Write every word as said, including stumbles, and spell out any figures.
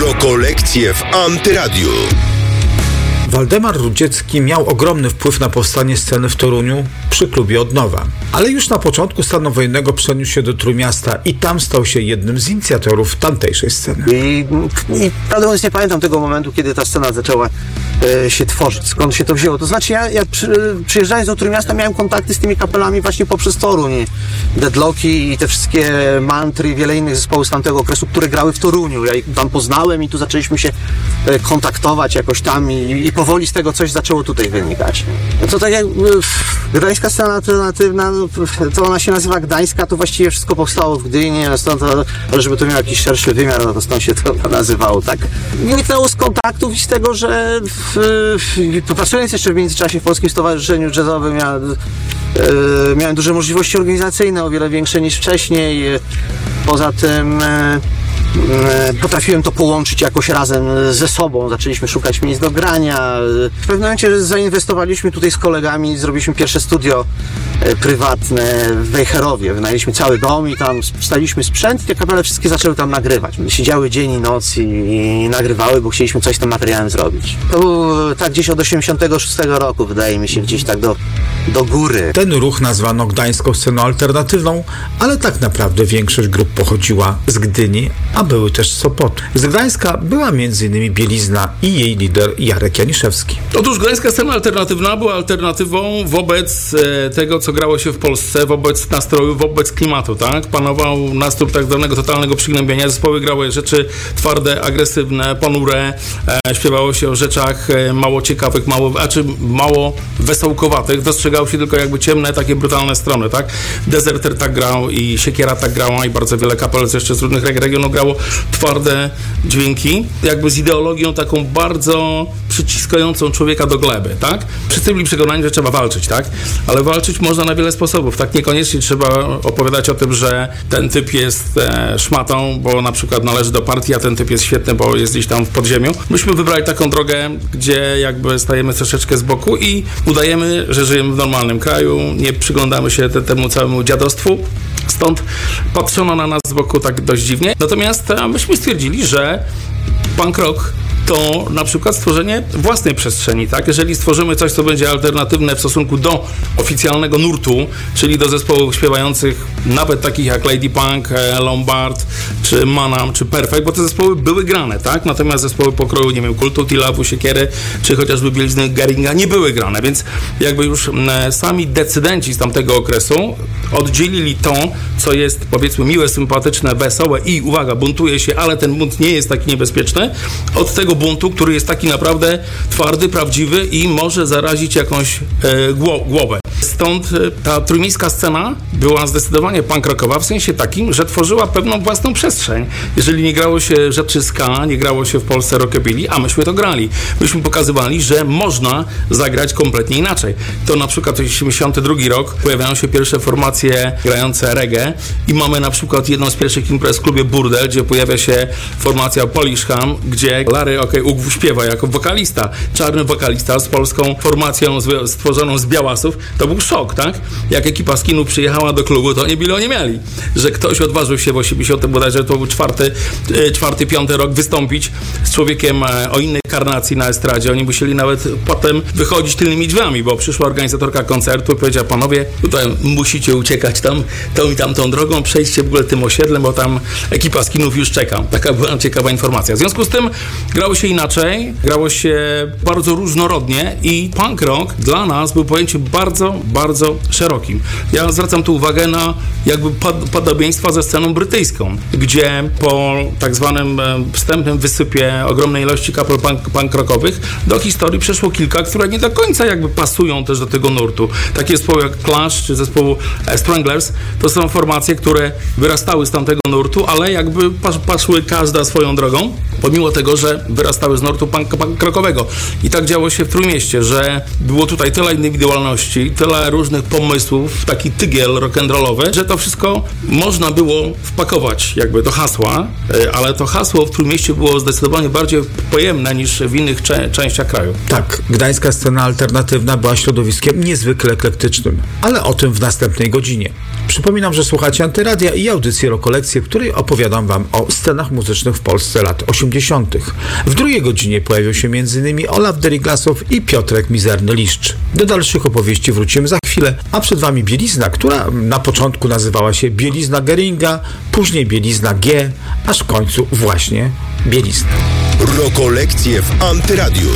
Rekolekcje w Antyradiu. Waldemar Rudziecki miał ogromny wpływ na powstanie sceny w Toruniu przy klubie Odnowa. Ale już na początku stanu wojennego przeniósł się do Trójmiasta i tam stał się jednym z inicjatorów tamtejszej sceny. I, i prawdę mówiąc, nie pamiętam tego momentu, kiedy ta scena zaczęła e, się tworzyć, skąd się to wzięło. To znaczy ja, ja przy, przyjeżdżając do Trójmiasta miałem kontakty z tymi kapelami właśnie poprzez Toruń. Deadlocki i te wszystkie mantry i wiele innych zespołów z tamtego okresu, które grały w Toruniu. Ja ich tam poznałem i tu zaczęliśmy się e, kontaktować jakoś tam i, i powoli z tego coś zaczęło tutaj wynikać. To tak jak gdańska scena alternatywna, to ona się nazywa Gdańska, to właściwie wszystko powstało w Gdyni, stąd, ale żeby to miało jakiś szerszy wymiar, no to stąd się to nazywało, tak? Wyniknęło z kontaktów i z tego, że pracując jeszcze w międzyczasie w Polskim Stowarzyszeniu Jazzowym, ja, e, miałem duże możliwości organizacyjne, o wiele większe niż wcześniej. Poza tym e, potrafiłem to połączyć jakoś razem ze sobą. Zaczęliśmy szukać miejsc do grania. W pewnym momencie zainwestowaliśmy tutaj z kolegami, zrobiliśmy pierwsze studio prywatne w Wejherowie. Wynajęliśmy cały dom i tam staliśmy sprzęt i te kapele wszystkie zaczęły tam nagrywać. Siedziały dzień i noc i, i nagrywały, bo chcieliśmy coś z tym materiałem zrobić. To był tak gdzieś od osiemdziesiątego szóstego roku, wydaje mi się, gdzieś tak do, do góry. Ten ruch nazwano gdańską sceną alternatywną, ale tak naprawdę większość grup pochodziła z Gdyni, a były też z Sopotu. Z Gdańska była między innymi Bielizna i jej lider Jarek Janiszewski. Otóż gdańska scena alternatywna była alternatywą wobec e, tego, co grało się w Polsce, wobec nastroju, wobec klimatu, tak? Panował nastrój tak zwanego totalnego przygnębienia. Zespoły grały rzeczy twarde, agresywne, ponure. E, śpiewało się o rzeczach e, mało ciekawych, mało, a czy mało wesołkowatych. Dostrzegało się tylko jakby ciemne, takie brutalne strony, tak? Deserter tak grał i Siekiera tak grała i bardzo wiele kapel jeszcze z różnych regionów grało twarde dźwięki, jakby z ideologią taką bardzo przyciskającą człowieka do gleby, tak? Wszyscy byli przekonani, że trzeba walczyć, tak? Ale walczyć można na wiele sposobów, tak? Niekoniecznie trzeba opowiadać o tym, że ten typ jest e, szmatą, bo na przykład należy do partii, a ten typ jest świetny, bo jest gdzieś tam w podziemiu. Myśmy wybrali taką drogę, gdzie jakby stajemy troszeczkę z boku i udajemy, że żyjemy w normalnym kraju, nie przyglądamy się te, temu całemu dziadostwu. Stąd patrzono na nas z boku tak dość dziwnie. Natomiast myśmy stwierdzili, że punk rock to na przykład stworzenie własnej przestrzeni, tak? Jeżeli stworzymy coś, co będzie alternatywne w stosunku do oficjalnego nurtu, czyli do zespołów śpiewających nawet takich jak Lady Punk, Lombard, czy Manam, czy Perfect, bo te zespoły były grane, tak? Natomiast zespoły pokroju, nie wiem, Kultu, Tilawu, Siekiery, czy chociażby Bielizny, Geringa nie były grane, więc jakby już sami decydenci z tamtego okresu oddzielili to, co jest powiedzmy miłe, sympatyczne, wesołe i uwaga, buntuje się, ale ten bunt nie jest taki niebezpieczny, od tego buntu, który jest taki naprawdę twardy, prawdziwy i może zarazić jakąś e, głowę. Stąd e, ta trójmiejska scena była zdecydowanie punk rockowa w sensie takim, że tworzyła pewną własną przestrzeń. Jeżeli nie grało się rzeczy ska, nie grało się w Polsce rockabilly, a myśmy to grali. Myśmy pokazywali, że można zagrać kompletnie inaczej. To na przykład osiemdziesiąty drugi rok pojawiają się pierwsze formacje grające reggae i mamy na przykład jedną z pierwszych imprez w klubie Burdel, gdzie pojawia się formacja Polish Ham, gdzie Larry Okej Ugwu śpiewa jako wokalista, czarny wokalista z polską formacją z, stworzoną z białasów. To był szok, tak? Jak ekipa skinów przyjechała do klubu, to nie bilo nie mieli, że ktoś odważył się w osiemdziesiątym bodajże to był czwarty, czwarty, piąty rok wystąpić z człowiekiem o innej karnacji na estradzie. Oni musieli nawet potem wychodzić tylnymi drzwiami, bo przyszła organizatorka koncertu i powiedziała: panowie, tutaj musicie uciekać tam, tą i tamtą drogą, przejdźcie w ogóle tym osiedlem, bo tam ekipa skinów już czeka. Taka była ciekawa informacja. W związku z tym grało się inaczej, grało się bardzo różnorodnie i punk rock dla nas był pojęciem bardzo, bardzo szerokim. Ja zwracam tu uwagę na jakby podobieństwa ze sceną brytyjską, gdzie po tak zwanym wstępnym wysypie ogromnej ilości kapel punk, punk rockowych do historii przeszło kilka, które nie do końca jakby pasują też do tego nurtu. Takie zespoły jak Clash czy zespołu Stranglers to są formacje, które wyrastały z tamtego nurtu, ale jakby paszły każda swoją drogą, pomimo tego, że wyrastały z nurtu punk, punk rockowego. I tak działo się w Trójmieście, że było tutaj tyle indywidualności, tyle różnych pomysłów, taki tygiel rock'n'rollowy, że to wszystko można było wpakować jakby do hasła, ale to hasło w Trójmieście było zdecydowanie bardziej pojemne niż w innych cze- częściach kraju. Tak, gdańska scena alternatywna była środowiskiem niezwykle eklektycznym, ale o tym w następnej godzinie. Przypominam, że słuchacie Antyradia i audycji Rokolekcje, w której opowiadam wam o scenach muzycznych w Polsce lat osiemdziesiątych. W drugiej godzinie pojawią się m.in. Olaf Deriglasow i Piotrek Mizerny-Liszcz. Do dalszych opowieści wrócimy za chwilę, a przed wami Bielizna, która na początku nazywała się Bielizna Geringa, później Bielizna G, aż w końcu właśnie Bielizna. Rokolekcje w Antyradiu.